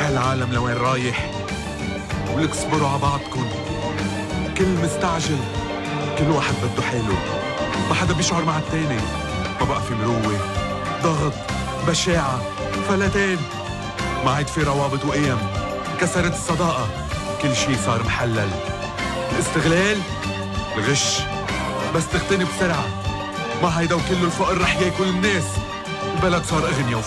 هالعالم لوين رايح؟ ولك اصبروا على بعضكن، كل مستعجل، كل واحد بده حاله، ما حدا بيشعر مع التاني، ما بقى في مروة، ضغط، بشاعة، فلتان، ما عاد في روابط وقيم، كسرت الصداقة، كل شي صار محلل. الاستغلال، الغش، بس تغتني بسرعة، ما هيدا وكله الفقر رح ياكل الناس، البلد صار أغنيا